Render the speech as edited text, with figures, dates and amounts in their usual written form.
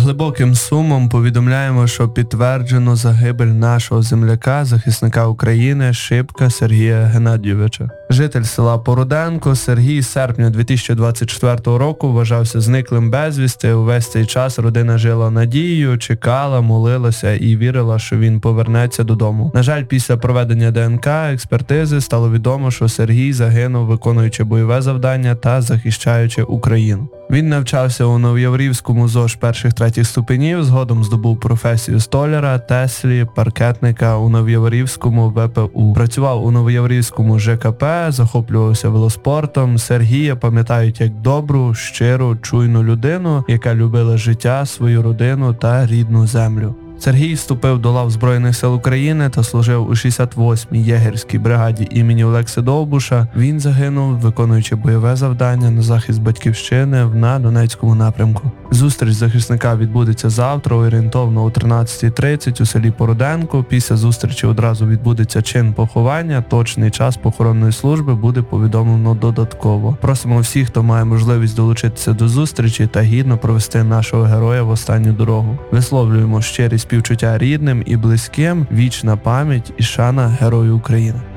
глибоким сумом повідомляємо, що підтверджено загибель нашого земляка, захисника України Шипка Сергія Геннадійовича. Житель села Поруденко Сергій з серпня 2024 року вважався зниклим безвісти. Увесь цей час родина жила надією, чекала, молилася і вірила, що він повернеться додому. На жаль, після проведення ДНК експертизи стало відомо, що Сергій загинув, виконуючи бойове завдання та захищаючи Україну. Він навчався у Новояворівському ЗОШ перших-третіх ступенів, згодом здобув професію столяра, теслі, паркетника у Новояворівському ВПУ. Працював у Новояворівському ЖКП, захоплювався велоспортом. Сергія пам'ятають як добру, щиру, чуйну людину, яка любила життя, свою родину та рідну землю. Сергій вступив до лав Збройних сил України та служив у 68-й єгерській бригаді імені Олекси Довбуша. Він загинув, виконуючи бойове завдання на захист батьківщини на Донецькому напрямку. Зустріч захисника відбудеться завтра, орієнтовно о 13:30 у селі Поруденко. Після зустрічі одразу відбудеться чин поховання. Точний час похоронної служби буде повідомлено додатково. Просимо всіх, хто має можливість долучитися до зустрічі та гідно провести нашого героя в останню дорогу. Висловлюємо щирі співчуття рідним і близьким, вічна пам'ять і шана Герою України.